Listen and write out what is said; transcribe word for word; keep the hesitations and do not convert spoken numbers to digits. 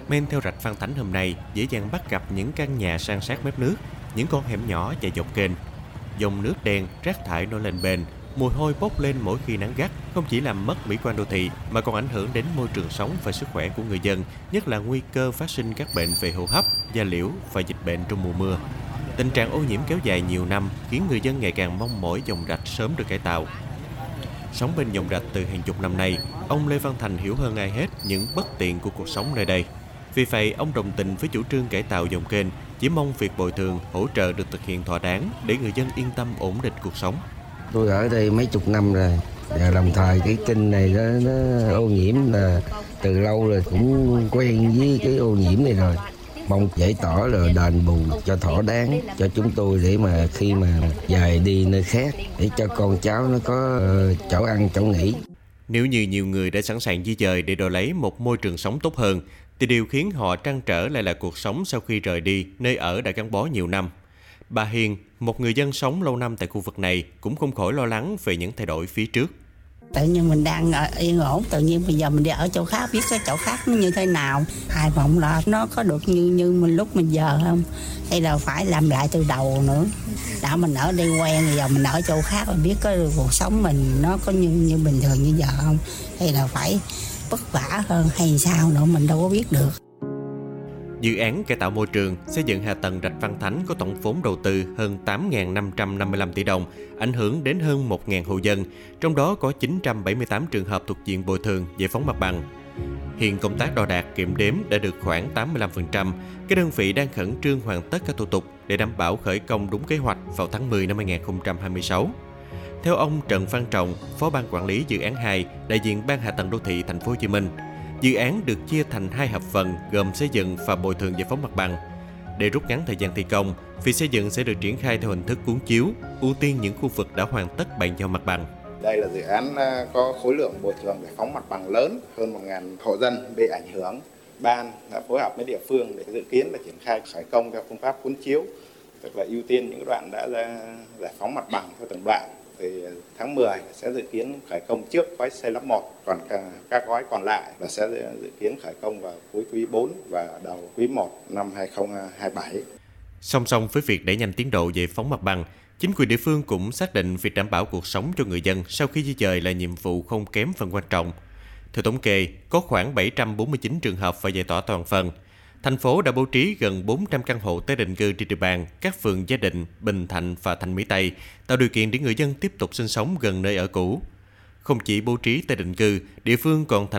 Men theo rạch Phan Thánh hôm nay dễ dàng bắt gặp những căn nhà san sát mép nước, những con hẻm nhỏ chạy dọc kênh. Dòng nước đen, rác thải nổi lên bền, mùi hôi bốc lên mỗi khi nắng gắt, không chỉ làm mất mỹ quan đô thị mà còn ảnh hưởng đến môi trường sống và sức khỏe của người dân, nhất là nguy cơ phát sinh các bệnh về hô hấp, da liễu và dịch bệnh trong mùa mưa. Tình trạng ô nhiễm kéo dài nhiều năm khiến người dân ngày càng mong mỏi dòng rạch sớm được cải tạo. Sống bên dòng rạch từ hàng chục năm nay, ông Lê Văn Thành hiểu hơn ai hết những bất tiện của cuộc sống nơi đây. Vì vậy, ông đồng tình với chủ trương cải tạo dòng kênh, chỉ mong việc bồi thường, hỗ trợ được thực hiện thỏa đáng để người dân yên tâm ổn định cuộc sống. Tôi ở đây mấy chục năm rồi, và đồng thời cái kênh này nó, nó ô nhiễm là từ lâu rồi, cũng quen với cái ô nhiễm này rồi. Mong giải tỏa rồi đền bù cho thỏa đáng cho chúng tôi để mà khi mà dời đi nơi khác để cho con cháu nó có uh, chỗ ăn chỗ nghỉ. Nếu như nhiều người đã sẵn sàng di dời để đổi lấy một môi trường sống tốt hơn, thì điều khiến họ trăn trở lại là cuộc sống sau khi rời đi nơi ở đã gắn bó nhiều năm. Bà Hiền, một người dân sống lâu năm tại khu vực này, cũng không khỏi lo lắng về những thay đổi phía trước. Tự nhiên mình đang yên ổn, tự nhiên bây giờ mình đi ở chỗ khác, biết cái chỗ khác nó như thế nào. Hai vọng là nó có được như như mình lúc mình giờ không? Hay là phải làm lại từ đầu nữa. Đã mình ở đây quen, giờ mình ở chỗ khác, mình biết cái cuộc sống mình nó có như như bình thường như giờ không? Hay là phải vất vả hơn hay sao nữa mình đâu có biết được. Dự án cải tạo môi trường, xây dựng hạ tầng rạch Phan Thánh có tổng vốn đầu tư hơn tám nghìn năm trăm năm mươi lăm tỷ đồng, ảnh hưởng đến hơn một nghìn hộ dân, trong đó có chín trăm bảy mươi tám trường hợp thuộc diện bồi thường, giải phóng mặt bằng. Hiện công tác đo đạc kiểm đếm đã được khoảng tám mươi lăm phần trăm, các đơn vị đang khẩn trương hoàn tất các thủ tục để đảm bảo khởi công đúng kế hoạch vào tháng mười năm hai nghìn không trăm hai mươi sáu. Theo ông Trần Văn Trọng, Phó ban quản lý dự án hai, đại diện Ban Hạ tầng đô thị Thành phố Hồ Chí Minh, dự án được chia thành hai hợp phần gồm xây dựng và bồi thường giải phóng mặt bằng. Để rút ngắn thời gian thi công, việc xây dựng sẽ được triển khai theo hình thức cuốn chiếu, ưu tiên những khu vực đã hoàn tất bàn giao mặt bằng. Đây là dự án có khối lượng bồi thường giải phóng mặt bằng lớn, hơn một nghìn hộ dân bị ảnh hưởng. Ban đã phối hợp với địa phương để dự kiến là triển khai khởi công theo phương pháp cuốn chiếu, tức là ưu tiên những đoạn đã giải phóng mặt bằng theo từng đoạn. Thì tháng mười sẽ dự kiến khởi công trước gói xây lắp một, còn các gói còn lại là sẽ dự kiến khởi công vào cuối quý bốn và đầu quý một năm hai nghìn không trăm hai mươi bảy. Song song với việc đẩy nhanh tiến độ giải phóng mặt bằng, chính quyền địa phương cũng xác định việc đảm bảo cuộc sống cho người dân sau khi di dời là nhiệm vụ không kém phần quan trọng. Theo thống kê, có khoảng bảy trăm bốn mươi chín trường hợp phải giải tỏa toàn phần. Thành phố đã bố trí gần bốn trăm căn hộ tái định cư trên địa bàn các phường Gia Định, Bình Thạnh và Thanh Mỹ Tây, tạo điều kiện để người dân tiếp tục sinh sống gần nơi ở cũ. Không chỉ bố trí tái định cư, địa phương còn thành